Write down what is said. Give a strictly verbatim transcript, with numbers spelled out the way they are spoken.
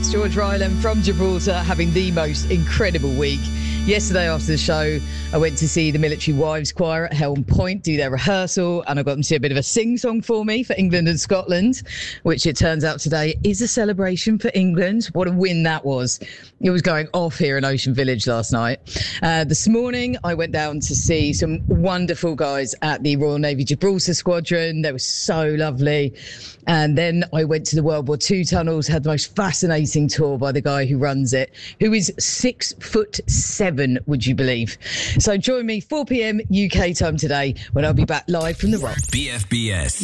It's George Ryland from Gibraltar, having the most incredible week. Yesterday after the show, I went to see the Military Wives Choir at Helm Point do their rehearsal, and I got them to do a bit of a sing-song for me for England and Scotland, which it turns out today is a celebration for England. What a win that was. It was going off here in Ocean Village last night. Uh, this morning, I went down to see some wonderful guys at the Royal Navy Gibraltar Squadron. They were so lovely. And then I went to the World War Two tunnels, had the most fascinating tour by the guy who runs it, who is six foot seven, would you believe? So join me four p.m. U K time today when I'll be back live from the Rock. B F B S.